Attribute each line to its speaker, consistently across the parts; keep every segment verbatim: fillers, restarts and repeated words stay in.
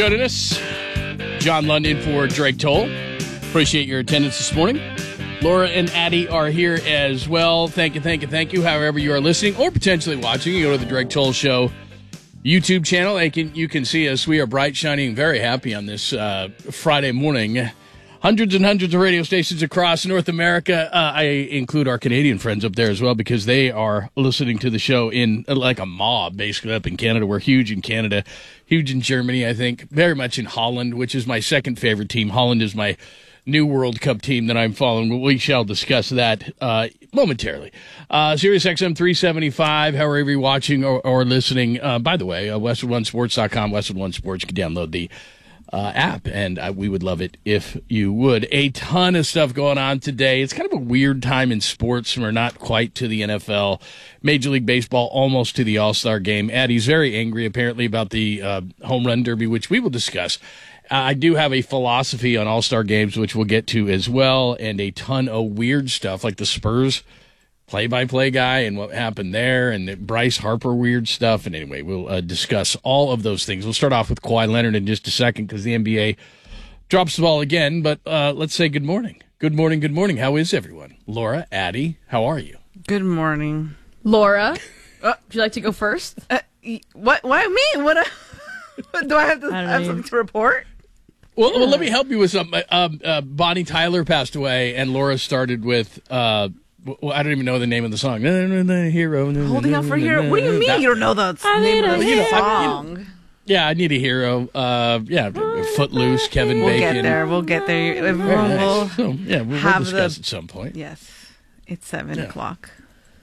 Speaker 1: Joining us, John London for Drake Toll. Appreciate your attendance this morning. Laura and Addie are here as well. Thank you, thank you, thank you. However you are listening or potentially watching, you go to the Drake Toll Show YouTube channel. You can, you can see us. We are bright, shining, very happy on this uh, Friday morning. Hundreds and hundreds of radio stations across North America. Uh, I include our Canadian friends up there as well because they are listening to the show in uh, like a mob, basically, up in Canada. We're huge in Canada, huge in Germany, I think, very much in Holland, which is my second favorite team. Holland is my new World Cup team that I'm following, but we shall discuss that uh, momentarily. Uh, Sirius X M three seventy-five, however you're watching or, or listening. Uh, by the way, uh, Westwood One Sports dot com, Westwood One Sports, you can download the Uh, app, and uh, we would love it if you would. A ton of stuff going on today. It's kind of a weird time in sports. We're not quite to the N F L. Major League Baseball almost to the All-Star game. Addie's very angry, apparently, about the uh, home run derby, which we will discuss. Uh, I do have a philosophy on All-Star games, which we'll get to as well, and a ton of weird stuff, like the Spurs play-by-play guy and what happened there, and the Bryce Harper weird stuff. And anyway, we'll uh, discuss all of those things. We'll start off with Kawhi Leonard in just a second because the N B A drops the ball again. But uh, let's say good morning. Good morning, good morning. How is everyone? Laura, Addie, how are you?
Speaker 2: Good morning.
Speaker 3: Laura, uh, would you like to go first?
Speaker 2: Uh, what? Why me? What? Uh, do I have to I have something to report?
Speaker 1: Well, yeah. well, let me help you with something. Um, uh, Bonnie Tyler passed away, and Laura started with... Uh, Well, I don't even know the name of the song. Hero.
Speaker 2: Holding out for a hero. What do you mean that, you don't know the name of the
Speaker 1: you know,
Speaker 2: song?
Speaker 1: I, yeah, I need a hero. Uh, yeah, Footloose, Kevin
Speaker 2: we'll
Speaker 1: Bacon.
Speaker 2: We'll get there. We'll get there. Everyone
Speaker 1: nice.
Speaker 2: will
Speaker 1: so, yeah, we'll,
Speaker 2: have
Speaker 1: we'll discuss
Speaker 2: the,
Speaker 1: at some point.
Speaker 2: Yes, it's seven yeah. o'clock.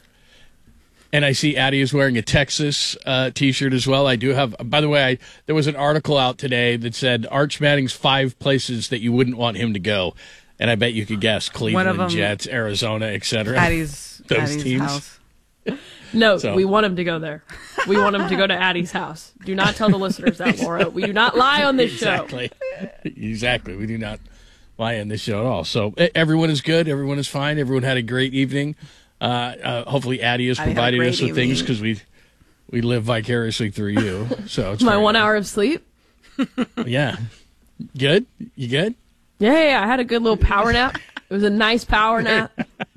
Speaker 1: And I see Addie is wearing a Texas uh, T-shirt as well. I do have. By the way, I, there was an article out today that said Arch Manning's five places that you wouldn't want him to go. And I bet you could guess Cleveland, them, Jets, Arizona, et cetera.
Speaker 2: Addie's,
Speaker 1: Those
Speaker 2: Addie's
Speaker 1: teams.
Speaker 2: House.
Speaker 3: No,
Speaker 1: so.
Speaker 3: we want him to go there. We want him to go to Addie's house. Do not tell the listeners that, Laura. We do not lie on this
Speaker 1: exactly.
Speaker 3: show.
Speaker 1: Exactly. We do not lie on this show at all. So everyone is good. Everyone is fine. Everyone had a great evening. Uh, uh, hopefully Addie has provided us with evening. things because we we live vicariously through you. So it's
Speaker 3: my one nice. hour of sleep.
Speaker 1: Yeah. Good? You good?
Speaker 3: Yeah, yeah, yeah, I had a good little power nap. It was a nice power nap.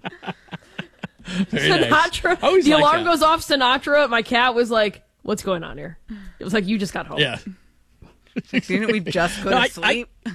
Speaker 1: Very
Speaker 3: Sinatra.
Speaker 1: Nice.
Speaker 3: The
Speaker 1: like
Speaker 3: alarm
Speaker 1: that.
Speaker 3: goes off. Sinatra. My cat was like, "What's going on here?" It was like you just got home.
Speaker 1: Yeah.
Speaker 2: Didn't we just go
Speaker 1: no,
Speaker 2: to
Speaker 1: I,
Speaker 2: sleep?
Speaker 1: I,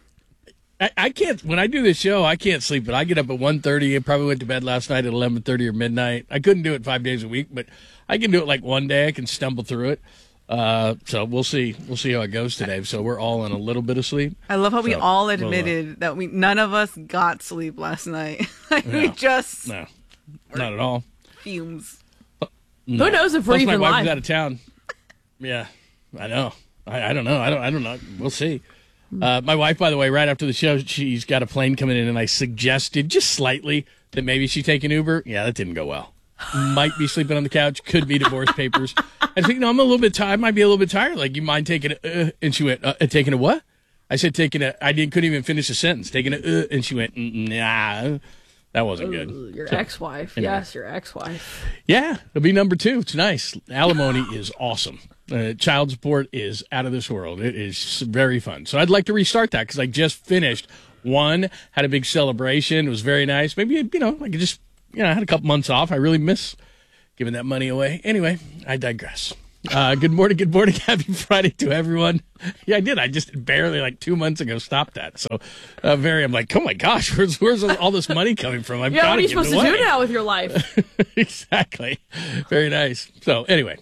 Speaker 1: I, I can't. When I do this show, I can't sleep. But I get up at one thirty. I probably went to bed last night at eleven thirty or midnight. I couldn't do it five days a week, but I can do it like one day. I can stumble through it. Uh, so we'll see. We'll see how it goes today. So we're all in a little bit of sleep.
Speaker 2: I love how
Speaker 1: so
Speaker 2: we all admitted
Speaker 1: we'll, uh,
Speaker 2: that we none of us got sleep last night. like
Speaker 1: no,
Speaker 2: we just
Speaker 1: no, not at all.
Speaker 2: Fumes.
Speaker 1: No.
Speaker 3: Who knows if we're
Speaker 1: Plus
Speaker 3: even
Speaker 1: my wife
Speaker 3: live?
Speaker 1: is out of town. Yeah, I know. I, I don't know. I don't. I don't know. We'll see. Uh, my wife, by the way, right after the show, she's got a plane coming in, and I suggested just slightly that maybe she take an Uber. Yeah, that didn't go well. Might be sleeping on the couch. Could be divorce papers. I think, no, I'm a little bit tired. I might be a little bit tired. Like, you mind taking a, uh, and she went, uh, taking a what? I said, taking a, I didn't, couldn't even finish a sentence. Taking a, uh, and she went, nah, that wasn't good.
Speaker 3: Uh, your
Speaker 1: so,
Speaker 3: ex-wife.
Speaker 1: anyway.
Speaker 3: Yes, your ex-wife.
Speaker 1: Yeah, it'll be number two. It's nice. Alimony is awesome. Uh, child support is out of this world. It is very fun. So I'd like to restart that because I just finished one, had a big celebration. It was very nice. Maybe, you know, I could just, you know, I had a couple months off. I really miss giving that money away. Anyway, I digress. Uh, good morning, good morning. Happy Friday to everyone. Yeah, I did. I just barely, like two months ago, stopped that. So, uh, very, I'm like, oh my gosh, where's where's all this money coming from? I've
Speaker 3: yeah,
Speaker 1: got
Speaker 3: what are
Speaker 1: to
Speaker 3: you
Speaker 1: give it
Speaker 3: supposed to
Speaker 1: away.
Speaker 3: do now with your life?
Speaker 1: Exactly. Very nice. So, anyway,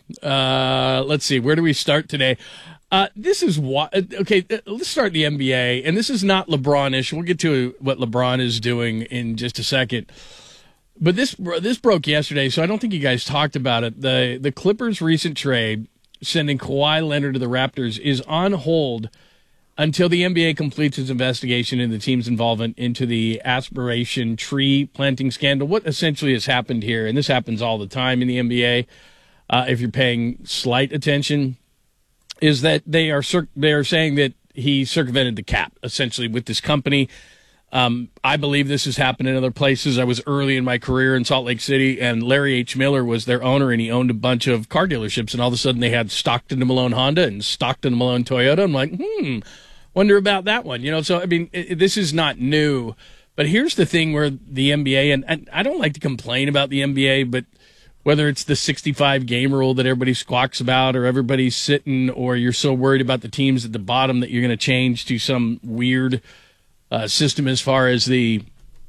Speaker 1: uh, let's see. Where do we start today? Uh, this is what, okay, let's start the N B A. And this is not LeBron-ish. We'll get to what LeBron is doing in just a second. But this this broke yesterday, so I don't think you guys talked about it. The the Clippers' recent trade, sending Kawhi Leonard to the Raptors, is on hold until the N B A completes its investigation into the team's involvement into the aspiration tree planting scandal. What essentially has happened here, and this happens all the time in the N B A, uh, if you're paying slight attention, is that they are cir- they are saying that he circumvented the cap, essentially, with this company. Um, I believe this has happened in other places. I was early in my career in Salt Lake City, and Larry H. Miller was their owner, and he owned a bunch of car dealerships, and all of a sudden they had Stockton and Malone Honda and Stockton and Malone Toyota. I'm like, hmm, wonder about that one. You know, so, I mean, it, this is not new. But here's the thing where the N B A, and, and I don't like to complain about the N B A, but whether it's the sixty-five game rule that everybody squawks about, or everybody's sitting, or you're so worried about the teams at the bottom that you're going to change to some weird uh, system as far as the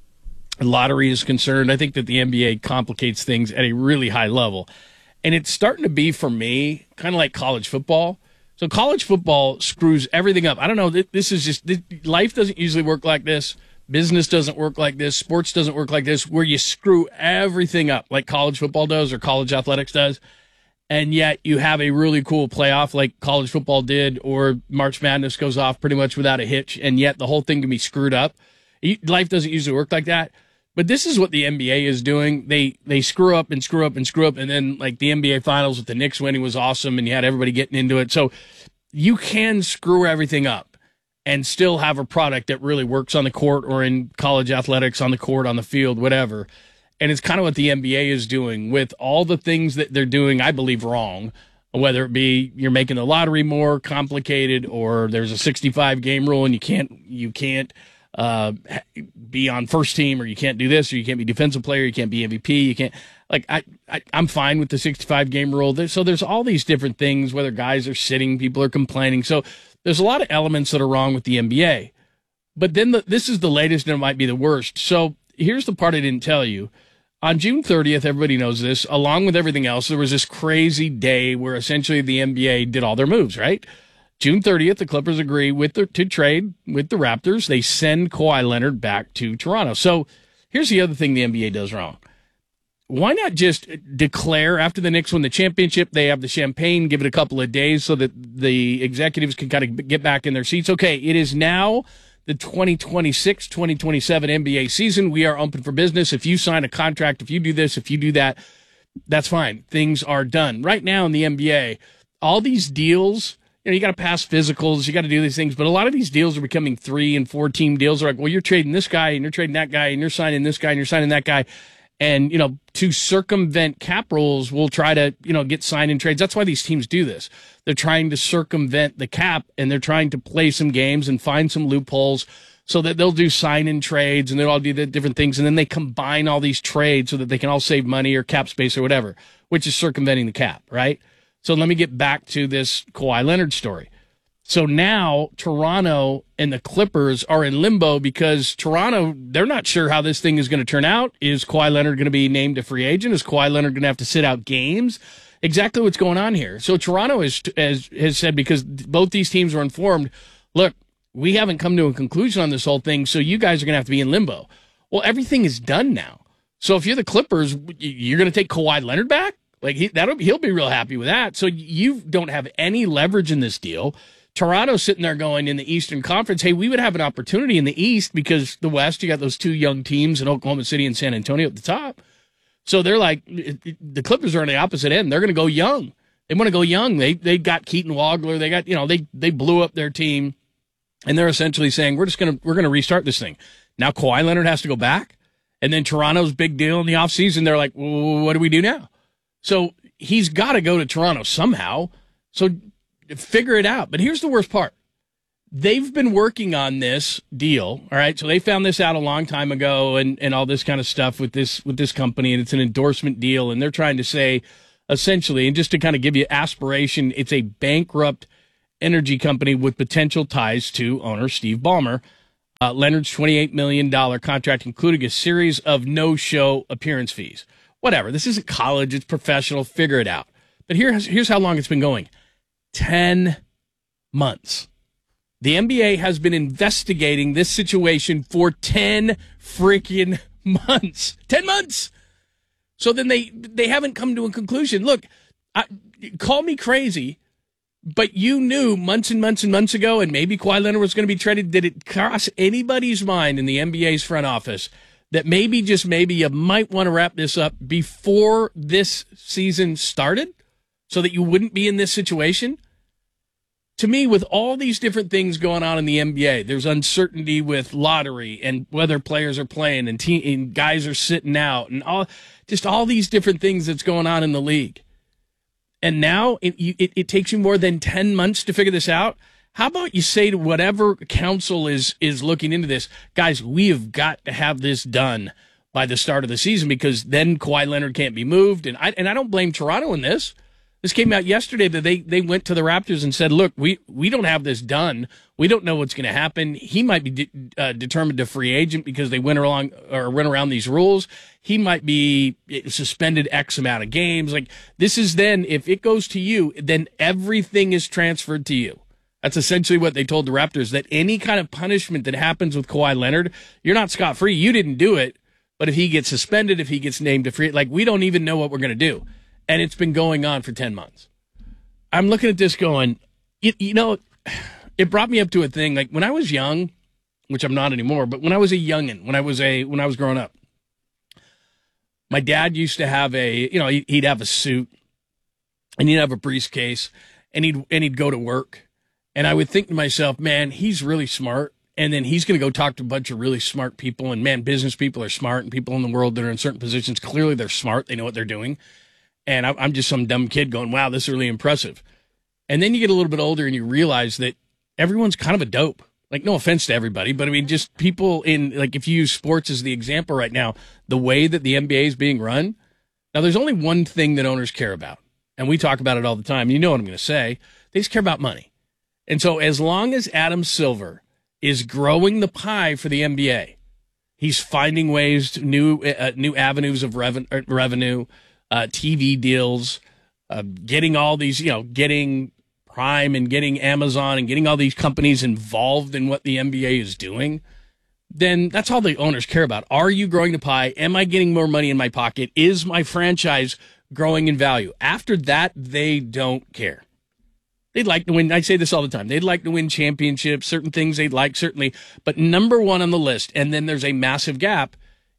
Speaker 1: lottery is concerned, I think that the N B A complicates things at a really high level. And it's starting to be, for me, kind of like college football. So college football screws everything up. I don't know. This is just, this, life doesn't usually work like this. Business doesn't work like this. Sports doesn't work like this, where you screw everything up like college football does or college athletics does. And yet you have a really cool playoff like college football did, or March Madness goes off pretty much without a hitch, and yet the whole thing can be screwed up. Life doesn't usually work like that. But this is what the N B A is doing. They they screw up and screw up and screw up, and then like the N B A Finals with the Knicks winning was awesome, and you had everybody getting into it. So you can screw everything up and still have a product that really works on the court or in college athletics, on the court, on the field, whatever. And it's kind of what the N B A is doing with all the things that they're doing, I believe, wrong, whether it be you're making the lottery more complicated, or there's a sixty-five game rule and you can't you can't uh, be on first team, or you can't do this, or you can't be defensive player, you can't be M V P, you can't. Like, I, I, I'm fine with the sixty-five game rule. There, so there's all these different things, whether guys are sitting, people are complaining. So there's a lot of elements that are wrong with the N B A. But then the, this is the latest, and it might be the worst. So here's the part I didn't tell you. On June thirtieth, everybody knows this, along with everything else, there was this crazy day where essentially the N B A did all their moves, right? June thirtieth, the Clippers agree with the, to trade with the Raptors. They send Kawhi Leonard back to Toronto. So here's the other thing the N B A does wrong. Why not just declare after the Knicks win the championship, they have the champagne, give it a couple of days so that the executives can kind of get back in their seats? Okay, it is now the twenty twenty-six twenty twenty-seven N B A season. We are open for business. If you sign a contract, if you do this, if you do that, that's fine. Things are done. Right now in the N B A, all these deals, you know, you got to pass physicals, you got to do these things, but a lot of these deals are becoming three and four team deals. They're like, well, you're trading this guy and you're trading that guy and you're signing this guy and you're signing that guy. And, you know, to circumvent cap rules, we'll try to, you know, get sign-in trades. That's why these teams do this. They're trying to circumvent the cap, and they're trying to play some games and find some loopholes so that they'll do sign-in trades and they'll all do the different things. And then they combine all these trades so that they can all save money or cap space or whatever, which is circumventing the cap, right? So let me get back to this Kawhi Leonard story. So now Toronto and the Clippers are in limbo because Toronto, they're not sure how this thing is going to turn out. Is Kawhi Leonard going to be named a free agent? Is Kawhi Leonard going to have to sit out games? Exactly what's going on here. So Toronto is, has, has said, because both these teams were informed, look, we haven't come to a conclusion on this whole thing, so you guys are going to have to be in limbo. Well, everything is done now. So if you're the Clippers, you're going to take Kawhi Leonard back? Like he, that'll, he'll be real happy with that. So you don't have any leverage in this deal. Toronto's sitting there going in the Eastern Conference, hey, we would have an opportunity in the East because the West, you got those two young teams in Oklahoma City and San Antonio at the top. So they're like, the Clippers are on the opposite end. They're going to go young. They want to go young. They they got Keaton Wagler. They got, you know, they they blew up their team, and they're essentially saying we're just going to we're going to restart this thing. Now Kawhi Leonard has to go back, and then Toronto's big deal in the offseason. They're like, well, what do we do now? So he's got to go to Toronto somehow. So figure it out. But here's the worst part. They've been working on this deal, all right? So they found this out a long time ago and, and all this kind of stuff with this with this company, and it's an endorsement deal, and they're trying to say, essentially, and just to kind of give you aspiration, it's a bankrupt energy company with potential ties to owner Steve Ballmer. Uh, Leonard's twenty-eight million dollars contract, including a series of no-show appearance fees. Whatever. This isn't college. It's professional. Figure it out. But here's, here's how long it's been going. Ten months. The N B A has been investigating this situation for ten freaking months. Ten months. So then they they haven't come to a conclusion. Look, I, call me crazy, but you knew months and months and months ago, and maybe Kawhi Leonard was going to be traded. Did it cross anybody's mind in the N B A's front office that maybe, just maybe, you might want to wrap this up before this season started so that you wouldn't be in this situation? to me, with all these different things going on in the N B A, there's uncertainty with lottery and whether players are playing and, te- and guys are sitting out and all, just all these different things that's going on in the league. And now it, it, it takes you more than ten months to figure this out. How about you say to whatever council is is looking into this, guys, we have got to have this done by the start of the season, because then Kawhi Leonard can't be moved. And I and I don't blame Toronto in this. This came out yesterday that they, they went to the Raptors and said, look, we, we don't have this done. We don't know what's going to happen. He might be de- uh, determined a free agent because they went along or went around these rules. He might be suspended X amount of games. Like, this is then, if it goes to you, then everything is transferred to you. That's essentially what they told the Raptors, that any kind of punishment that happens with Kawhi Leonard, you're not scot-free. You didn't do it. But if he gets suspended, if he gets named a free, like, we don't even know what we're going to do. And it's been going on for ten months. I'm looking at this going, you, you know, it brought me up to a thing. Like, when I was young, which I'm not anymore, but when I was a youngin', when I was a when I was growing up, my dad used to have a, you know, he'd have a suit and he'd have a briefcase and he'd and he'd go to work. And I would think to myself, man, he's really smart. And then he's going to go talk to a bunch of really smart people. And man, business people are smart, and people in the world that are in certain positions, clearly they're smart. They know what they're doing. And I'm just some dumb kid going, wow, this is really impressive. And then you get a little bit older and you realize that everyone's kind of a dope. Like, no offense to everybody, but I mean, just people in, like, if you use sports as the example right now, the way that the N B A is being run. Now, there's only one thing that owners care about, and we talk about it all the time. You know what I'm going to say. They just care about money. And so as long as Adam Silver is growing the pie for the N B A, he's finding ways to new, uh, new avenues of reven- revenue. Uh, T V deals, uh, getting all these, you know, getting Prime and getting Amazon and getting all these companies involved in what the N B A is doing, then that's all the owners care about. Are you growing the pie? Am I getting more money in my pocket? Is my franchise growing in value? After that, they don't care. They'd like to win. I say this all the time. They'd like to win championships, certain things they'd like, certainly. But number one on the list, and then there's a massive gap,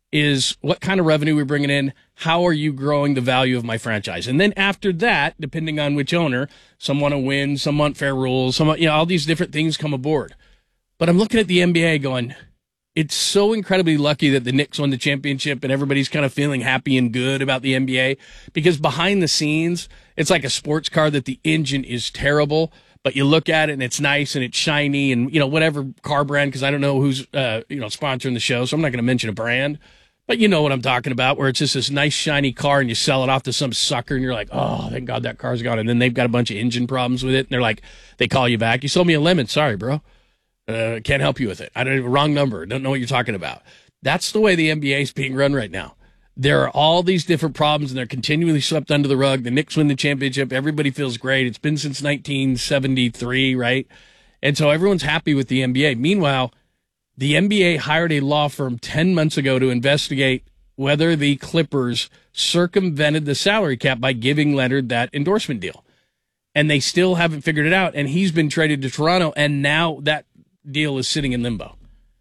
Speaker 1: is what kind of revenue we're bringing in. How are you growing the value of my franchise? And then after that, depending on which owner, some want to win, some want fair rules, some, you know, all these different things come aboard. But I'm looking at the N B A going, it's so incredibly lucky that the Knicks won the championship and everybody's kind of feeling happy and good about the N B A, because behind the scenes, it's like a sports car that the engine is terrible, but you look at it and it's nice and it's shiny and, you know, whatever car brand, because I don't know who's, uh, you know, sponsoring the show, so I'm not going to mention a brand. But you know what I'm talking about, where it's just this nice, shiny car and you sell it off to some sucker and you're like, oh, thank God that car's gone. And then they've got a bunch of engine problems with it. And they're like, they call you back. You sold me a lemon. Sorry, bro. Uh, can't help you with it. I don't, wrong number. Don't know what you're talking about. That's the way the N B A is being run right now. There are all these different problems and they're continually swept under the rug. The Knicks win the championship. Everybody feels great. It's been since nineteen seventy-three, right? And so everyone's happy with the N B A. Meanwhile, the N B A hired a law firm ten months ago to investigate whether the Clippers circumvented the salary cap by giving Leonard that endorsement deal. And they still haven't figured it out. And he's been traded to Toronto, and now that deal is sitting in limbo.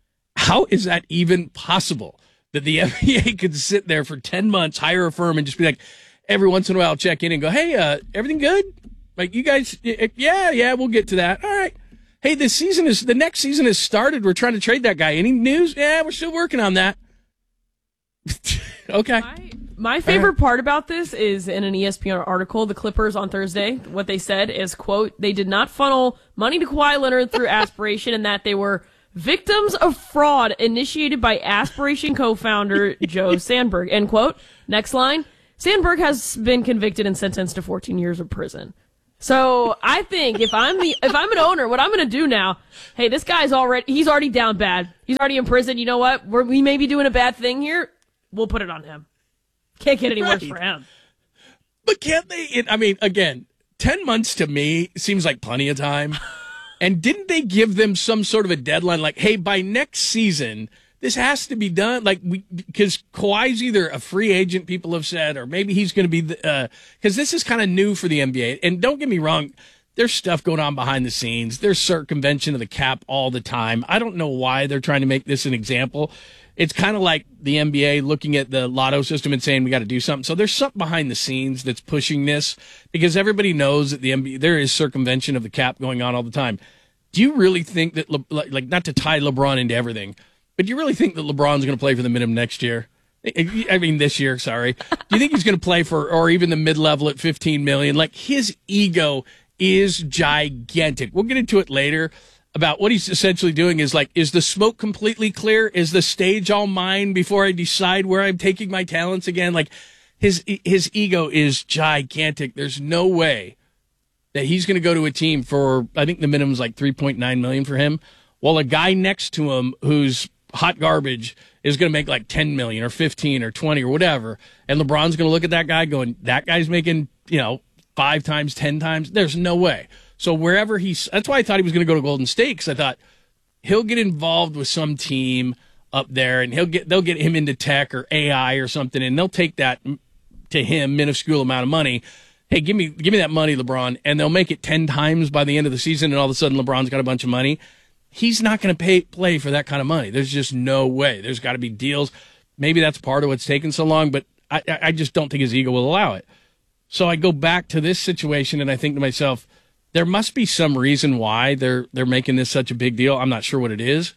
Speaker 1: How is that even possible that the N B A could sit there for ten months, hire a firm, and just be like, every once in a while check in and go, hey, uh, everything good? Like, you guys, yeah, yeah, we'll get to that. All right. Hey, this season is, the next season has started. We're trying to trade that guy. Any news? Yeah, we're still working on that. Okay.
Speaker 3: My, my favorite part about this is in an E S P N article, the Clippers on Thursday, what they said is, quote, they did not funnel money to Kawhi Leonard through aspiration, and that they were victims of fraud initiated by aspiration co-founder Joe Sandberg, end quote. Next line, Sandberg has been convicted and sentenced to fourteen years of prison. So I think if I'm the if I'm an owner, what I'm going to do now, hey, this guy's already he's already down bad. He's already in prison. You know what? We're, we may be doing a bad thing here. We'll put it on him. Can't get any worse right. for him.
Speaker 1: But can't they? It, I mean, again, ten months to me seems like plenty of time. And didn't they give them some sort of a deadline? Like, hey, by next season, this has to be done. Like, we because Kawhi's either a free agent, people have said, or maybe he's going to be the, uh, because this is kind of new for the N B A. And don't get me wrong, there's stuff going on behind the scenes. There's circumvention of the cap all the time. I don't know why they're trying to make this an example. It's kind of like the N B A looking at the lotto system and saying we got to do something. So there's something behind the scenes that's pushing this because everybody knows that the N B A, there is circumvention of the cap going on all the time. Do you really think that, Le, like, not to tie LeBron into everything, but do you really think that LeBron's going to play for the minimum next year? I mean, this year, sorry. Do you think he's going to play for, or even the mid-level at fifteen million dollars? Like, his ego is gigantic. We'll get into it later about what he's essentially doing is like, is the smoke completely clear? Is the stage all mine before I decide where I'm taking my talents again? Like, his, his ego is gigantic. There's no way that he's going to go to a team for, I think the minimum is like three point nine million dollars for him, while a guy next to him who's hot garbage is going to make like ten million or fifteen or twenty or whatever. And LeBron's going to look at that guy going, that guy's making, you know, five times, ten times. There's no way. So wherever he's, that's why I thought he was going to go to Golden State, because I thought he'll get involved with some team up there and he'll get, they'll get him into tech or A I or something, and they'll take that to him, minuscule amount of money. Hey, give me, give me that money, LeBron. And they'll make it ten times by the end of the season. And all of a sudden LeBron's got a bunch of money. He's not going to pay play for that kind of money. There's just no way. There's got to be deals. Maybe that's part of what's taken so long, but I, I just don't think his ego will allow it. So I go back to this situation and I think to myself, there must be some reason why they're they're making this such a big deal. I'm not sure what it is,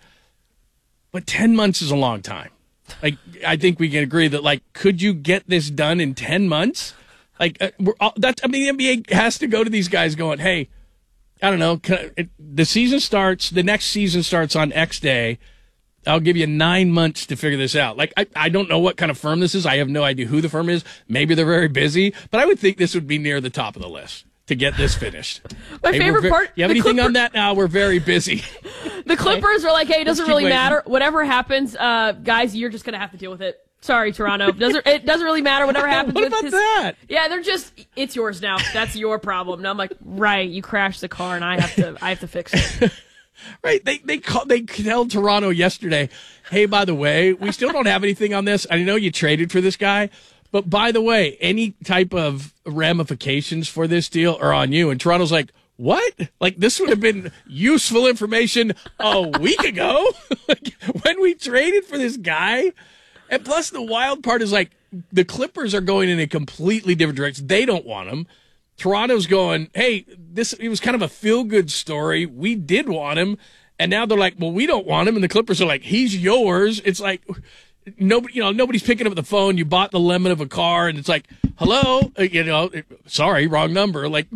Speaker 1: but ten months is a long time. Like, I think we can agree that, like, could you get this done in ten months? Like, uh, we're all, that's, I mean, the N B A has to go to these guys going, hey, I don't know, can I, it, the season starts, the next season starts on X day. I'll give you nine months to figure this out. Like, I, I don't know what kind of firm this is. I have no idea who the firm is. Maybe they're very busy, but I would think this would be near the top of the list to get this finished.
Speaker 3: My
Speaker 1: hey,
Speaker 3: favorite
Speaker 1: ve-
Speaker 3: part.
Speaker 1: You have anything Clipper- on that now? We're very busy.
Speaker 3: The Clippers are like, hey, it doesn't really
Speaker 1: waiting.
Speaker 3: matter. Whatever happens, uh, guys, you're just going to have to deal with it. Sorry, Toronto. Doesn't it doesn't really matter. Whatever happens.
Speaker 1: What
Speaker 3: with
Speaker 1: about
Speaker 3: his,
Speaker 1: that?
Speaker 3: Yeah, they're just. It's yours now. That's your problem. And I'm like, right. You crashed the car, and I have to. I have to fix it.
Speaker 1: Right. They they call, they tell Toronto yesterday, hey, by the way, we still don't have anything on this. I know you traded for this guy, but by the way, any type of ramifications for this deal are on you. And Toronto's like, what? Like, this would have been useful information a week ago like, when we traded for this guy. And plus, the wild part is, like, the Clippers are going in a completely different direction. They don't want him. Toronto's going, hey, this it was kind of a feel-good story. We did want him. And now they're like, well, we don't want him. And the Clippers are like, he's yours. It's like, nobody, you know, nobody's picking up the phone. You bought the lemon of a car, and it's like, hello, you know, sorry, wrong number. Like,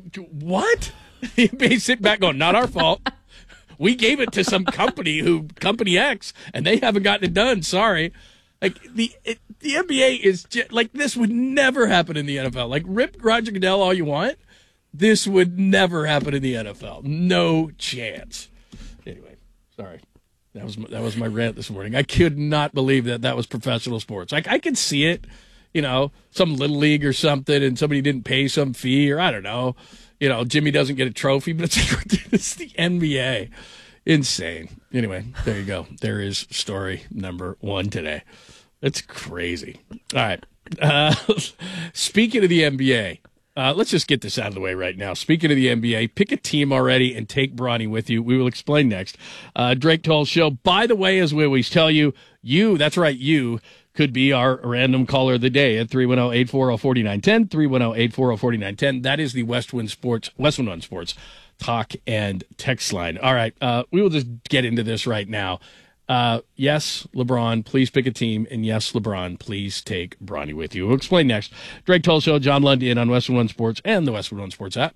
Speaker 1: what? They sit back going, not our fault. We gave it to some company who, company X, and they haven't gotten it done. Sorry. Like, the it, the N B A is just, like, this would never happen in the N F L. Like, rip Roger Goodell all you want. This would never happen in the N F L. No chance. Anyway, sorry. That was my, that was my rant this morning. I could not believe that that was professional sports. Like, I could see it, you know, some little league or something, and somebody didn't pay some fee, or I don't know. You know, Jimmy doesn't get a trophy, but it's, like, it's the N B A. Insane. Anyway, there you go. There is story number one today. It's crazy. All right. Uh, speaking of the N B A, uh, let's just get this out of the way right now. Speaking of the N B A, pick a team already and take Bronny with you. We will explain next. Uh, Drake Toll Show. By the way, as we always tell you, you, that's right, you could be our random caller of the day at three one zero, eight four zero, four nine one zero, three one zero, eight four zero, four nine one zero. That is the Westwind Sports, Westwind One Sports talk and text line. All right. Uh, we will just get into this right now. Uh, yes, LeBron, please pick a team. And yes, LeBron, please take Bronny with you. We'll explain next. Drake Toll Show, John Lundy in on Westwood One Sports and the Westwood One Sports app.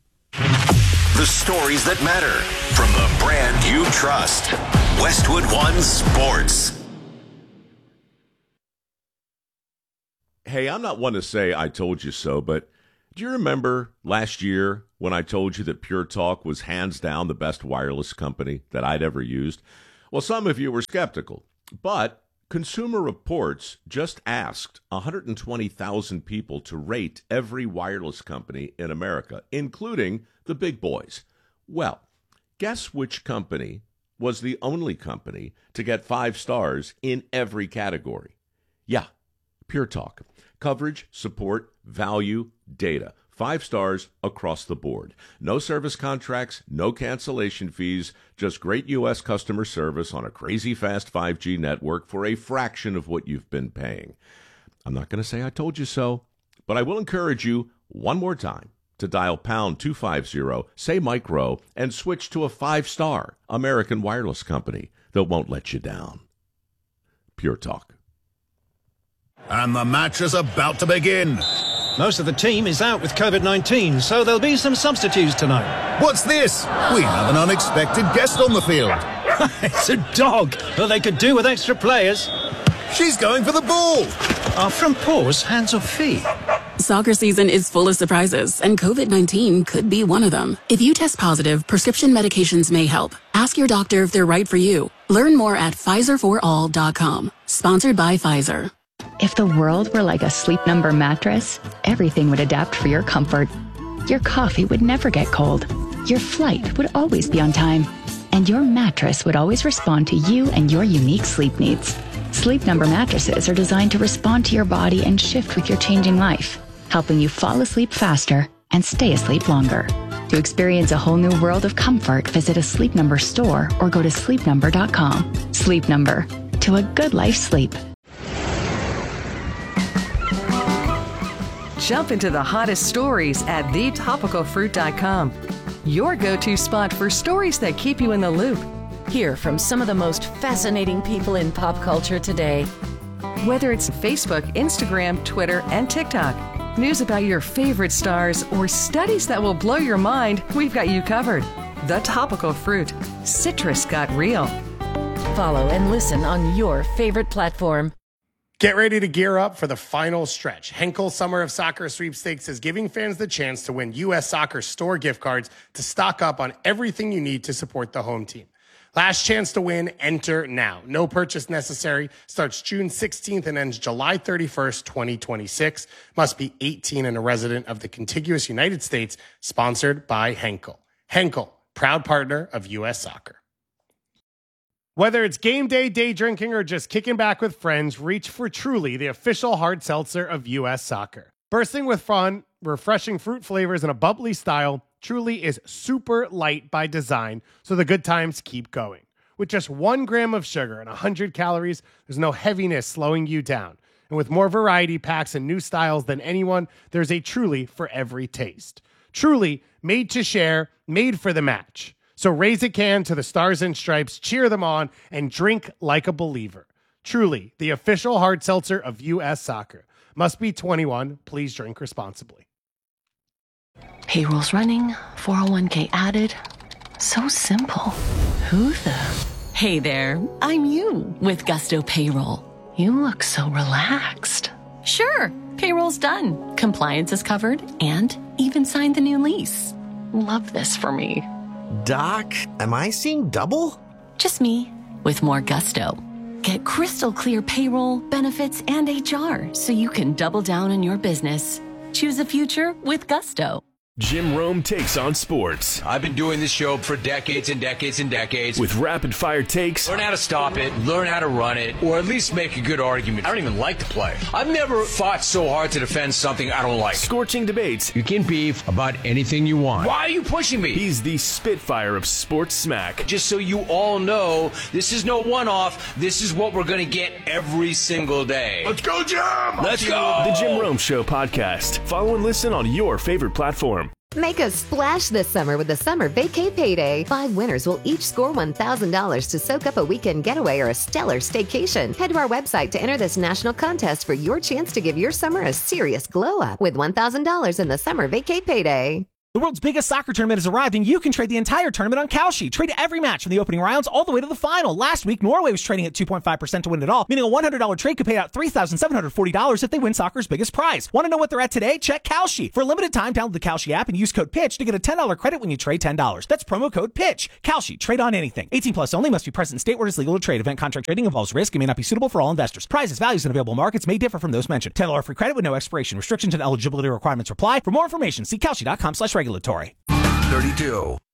Speaker 4: The stories that matter from the brand you trust. Westwood One Sports.
Speaker 5: Hey, I'm not one to say I told you so, but do you remember last year when I told you that Pure Talk was hands down the best wireless company that I'd ever used? Well, some of you were skeptical, but Consumer Reports just asked one hundred twenty thousand people to rate every wireless company in America, including the big boys. Well, guess which company was the only company to get five stars in every category? Yeah, Pure Talk. Coverage, support, value, data. Five stars across the board. No service contracts, no cancellation fees, just great U S customer service on a crazy fast five G network for a fraction of what you've been paying. I'm not going to say I told you so, but I will encourage you one more time to dial pound two fifty, say Mike Rowe, and switch to a five-star American wireless company that won't let you down. Pure Talk.
Speaker 6: And the match is about to begin.
Speaker 7: Most of the team is out with COVID nineteen, so there'll be some substitutes tonight.
Speaker 6: What's this? We have an unexpected guest on the field.
Speaker 7: It's a dog, but they could do with extra players.
Speaker 6: She's going for the ball.
Speaker 7: Are front paws hands or feet?
Speaker 8: Soccer season is full of surprises, and COVID nineteen could be one of them. If you test positive, prescription medications may help. Ask your doctor if they're right for you. Learn more at Pfizer for all dot com. Sponsored by Pfizer.
Speaker 9: If the world were like a Sleep Number mattress, everything would adapt for your comfort. Your coffee would never get cold. Your flight would always be on time. And your mattress would always respond to you and your unique sleep needs. Sleep Number mattresses are designed to respond to your body and shift with your changing life, helping you fall asleep faster and stay asleep longer. To experience a whole new world of comfort, visit a Sleep Number store or go to sleep number dot com. Sleep Number. To a good life sleep.
Speaker 10: Jump into the hottest stories at the topical fruit dot com. Your go-to spot for stories that keep you in the loop.
Speaker 11: Hear from some of the most fascinating people in pop culture today.
Speaker 10: Whether it's Facebook, Instagram, Twitter, and TikTok, news about your favorite stars, or studies that will blow your mind, we've got you covered. The Topical Fruit. Citrus got real.
Speaker 11: Follow and listen on your favorite platform.
Speaker 12: Get ready to gear up for the final stretch. Henkel Summer of Soccer Sweepstakes is giving fans the chance to win U S Soccer store gift cards to stock up on everything you need to support the home team. Last chance to win, enter now. No purchase necessary. Starts June sixteenth and ends July thirty-first, twenty twenty-six. Must be eighteen and a resident of the contiguous United States. Sponsored by Henkel. Henkel, proud partner of U S Soccer. Whether it's game day, day drinking, or just kicking back with friends, reach for Truly, the official hard seltzer of U S Soccer. Bursting with fun, refreshing fruit flavors, and a bubbly style, Truly is super light by design, so the good times keep going. With just one gram of sugar and one hundred calories, there's no heaviness slowing you down. And with more variety packs and new styles than anyone, there's a Truly for every taste. Truly, made to share, made for the match. So raise a can to the Stars and Stripes, cheer them on, and drink like a believer. Truly, the official hard seltzer of U S Soccer. Must be twenty-one. Please drink responsibly.
Speaker 13: Payroll's running, four oh one k added. So simple. Who the?
Speaker 14: Hey there, I'm you with Gusto Payroll.
Speaker 13: You look so relaxed.
Speaker 14: Sure, payroll's done. Compliance is covered and even signed the new lease.
Speaker 13: Love this for me.
Speaker 15: Doc, am I seeing double?
Speaker 14: Just me, with more gusto. Get crystal clear payroll, benefits, and H R so you can double down on your business. Choose a future with Gusto.
Speaker 16: Jim Rome takes on sports.
Speaker 17: I've been doing this show for decades and decades and decades.
Speaker 16: With rapid-fire takes.
Speaker 17: Learn how to stop it, learn how to run it, or at least make a good argument. I don't even like the play. I've never fought so hard to defend something I don't like.
Speaker 16: Scorching debates.
Speaker 17: You can beef about anything you want. Why are you pushing me?
Speaker 16: He's the Spitfire of sports smack.
Speaker 17: Just so you all know, this is no one-off. This is what we're going to get every single day.
Speaker 6: Let's go, Jim!
Speaker 17: Let's go!
Speaker 16: The Jim Rome Show podcast. Follow and listen on your favorite platform.
Speaker 18: Make a splash this summer with the Summer Vacay Payday. Five winners will each score one thousand dollars to soak up a weekend getaway or a stellar staycation. Head to our website to enter this national contest for your chance to give your summer a serious glow up with one thousand dollars in the Summer Vacay Payday.
Speaker 19: The world's biggest soccer tournament has arrived, and you can trade the entire tournament on Kalshi. Trade every match from the opening rounds all the way to the final. Last week, Norway was trading at two point five percent to win it all, meaning a one hundred dollars trade could pay out three thousand seven hundred forty dollars if they win soccer's biggest prize. Want to know what they're at today? Check Kalshi. For a limited time, download the Kalshi app and use code PITCH to get a ten dollars credit when you trade ten dollars. That's promo code PITCH. Kalshi. Trade on anything. eighteen plus only. Must be present in state where it is legal to trade. Event contract trading involves risk and may not be suitable for all investors. Prizes, values, and available markets may differ from those mentioned. ten dollars free credit with no expiration. Restrictions and eligibility requirements apply. For more information, see Kalshi dot com slash regulatory.
Speaker 4: thirty-two.